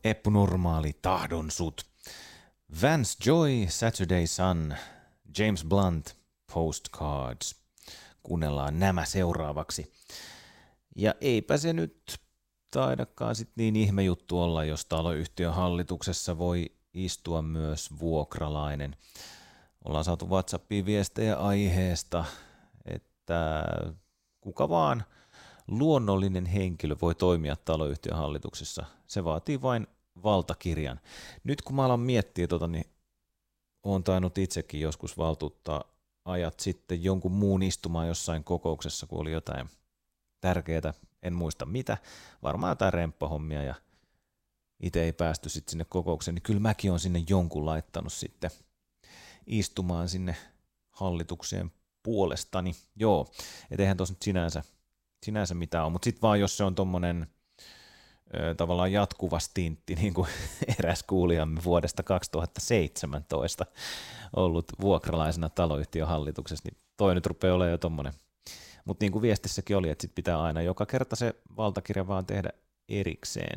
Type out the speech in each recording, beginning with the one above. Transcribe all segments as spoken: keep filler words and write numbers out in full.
epänormaali tahdon sut. Vance Joy, Saturday Sun, James Blunt, Postcards. Kuunnellaan nämä seuraavaksi. Ja eipä se nyt taidakaan sit niin ihme juttu olla, jos taloyhtiön hallituksessa voi istua myös vuokralainen. Ollaan saatu WhatsAppiin viestejä aiheesta, että kuka vaan luonnollinen henkilö voi toimia taloyhtiön hallituksessa. Se vaatii vain valtakirjan. Nyt kun mä alan miettiä tota, niin oon tainnut itsekin joskus valtuuttaa ajat sitten jonkun muun istumaan jossain kokouksessa, kun oli jotain tärkeää, en muista mitä, varmaan jotain remppahommia ja itse ei päästy sitten sinne kokoukseen, niin kyllä mäkin on sinne jonkun laittanut sitten istumaan sinne hallitukseen puolestani. Joo, et eihän tuossa nyt sinänsä, sinänsä mitään ole, mutta sitten vaan jos se on tommonen ö, tavallaan jatkuva stintti, niin kuin eräs kuulijamme vuodesta kaksituhattaseitsemäntoista ollut vuokralaisena taloyhtiön hallituksessa, niin toi nyt rupeaa olemaan jo tommonen. Mutta niin kuin viestissäkin oli, että sit pitää aina joka kerta se valtakirja vaan tehdä erikseen.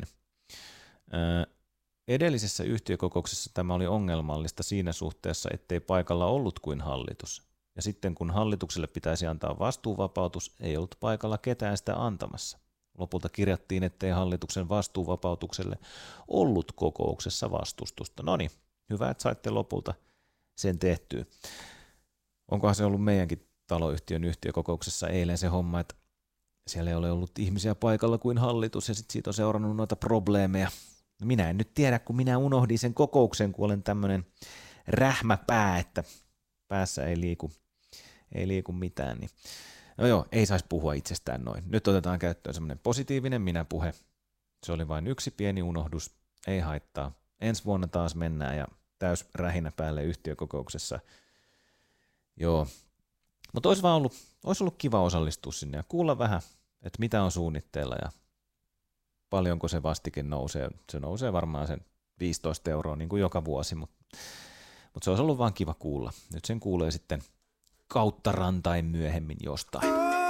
Ö, edellisessä yhtiökokouksessa tämä oli ongelmallista siinä suhteessa, ettei paikalla ollut kuin hallitus. Ja sitten kun hallitukselle pitäisi antaa vastuuvapautus, ei ollut paikalla ketään sitä antamassa. Lopulta kirjattiin, ettei hallituksen vastuuvapautukselle ollut kokouksessa vastustusta. No niin, hyvä, että saitte lopulta sen tehtyä. Onkohan se ollut meidänkin taloyhtiön yhtiökokouksessa eilen se homma, että siellä ei ole ollut ihmisiä paikalla kuin hallitus ja sitten siitä on seurannut noita probleemeja. Minä en nyt tiedä, kun minä unohdin sen kokouksen, kun olen tämmöinen rähmäpää, että päässä ei liiku, ei liiku mitään. Niin. No joo, ei saisi puhua itsestään noin. Nyt otetaan käyttöön semmoinen positiivinen minäpuhe. Se oli vain yksi pieni unohdus, ei haittaa. Ensi vuonna taas mennään ja täys rähinä päälle yhtiökokouksessa. Joo, mutta olisi vaan ollut, olisi ollut kiva osallistua sinne ja kuulla vähän, että mitä on suunnitteilla ja paljonko se vastike nousee. Se nousee varmaan sen viisitoista euroa niin kuin joka vuosi, mutta, mutta se olisi ollut vaan kiva kuulla. Nyt sen kuulee sitten kautta rantain myöhemmin jostain.